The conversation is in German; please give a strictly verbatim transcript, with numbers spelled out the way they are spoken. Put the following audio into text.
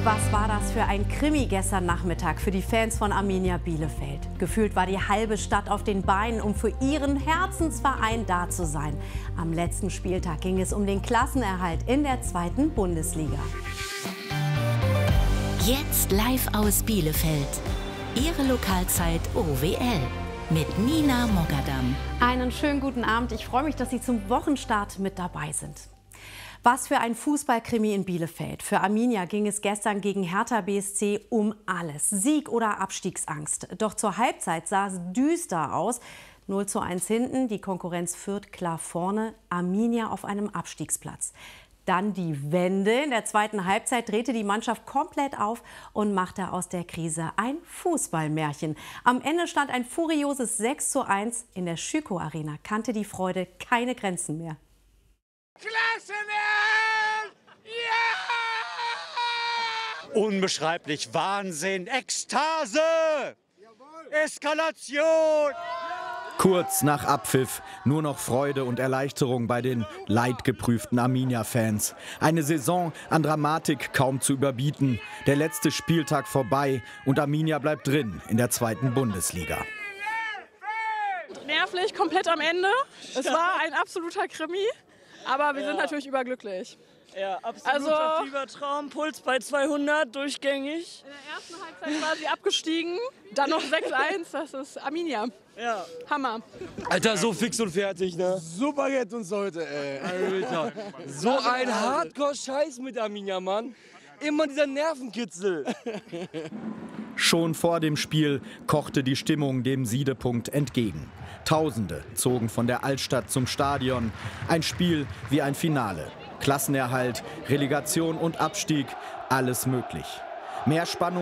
Was war das für ein Krimi gestern Nachmittag für die Fans von Arminia Bielefeld? Gefühlt war die halbe Stadt auf den Beinen, um für ihren Herzensverein da zu sein. Am letzten Spieltag ging es um den Klassenerhalt in der zweiten Bundesliga. Jetzt live aus Bielefeld. Ihre Lokalzeit O W L mit Nina Mogadam. Einen schönen guten Abend. Ich freue mich, dass Sie zum Wochenstart mit dabei sind. Was für ein Fußballkrimi in Bielefeld. Für Arminia ging es gestern gegen Hertha B S C um alles. Sieg oder Abstiegsangst. Doch zur Halbzeit sah es düster aus. null zu eins hinten, die Konkurrenz Fürth klar vorne, Arminia auf einem Abstiegsplatz. Dann die Wende. In der zweiten Halbzeit drehte die Mannschaft komplett auf und machte aus der Krise ein Fußballmärchen. Am Ende stand ein furioses sechs zu eins. In der Schüko Arena kannte die Freude keine Grenzen mehr. Klassenerhalt! Ja! Unbeschreiblich, Wahnsinn, Ekstase, Eskalation. Kurz nach Abpfiff nur noch Freude und Erleichterung bei den leidgeprüften Arminia-Fans. Eine Saison an Dramatik kaum zu überbieten. Der letzte Spieltag vorbei und Arminia bleibt drin in der zweiten Bundesliga. Nervlich, komplett am Ende. Es war ein absoluter Krimi, aber wir ja. sind natürlich überglücklich. Ja, absoluter also, Fiebertraum, Puls bei zweihundert, durchgängig. In der ersten Halbzeit war sie abgestiegen, dann noch sechs eins, das ist Arminia. Ja. Hammer. Alter, so fix und fertig, ne? Super geht uns heute, ey. Alter, so ein Hardcore-Scheiß mit Arminia, Mann. Immer dieser Nervenkitzel. Schon vor dem Spiel kochte die Stimmung dem Siedepunkt entgegen. Tausende zogen von der Altstadt zum Stadion. Ein Spiel wie ein Finale. Klassenerhalt, Relegation und Abstieg, alles möglich. Mehr Spannung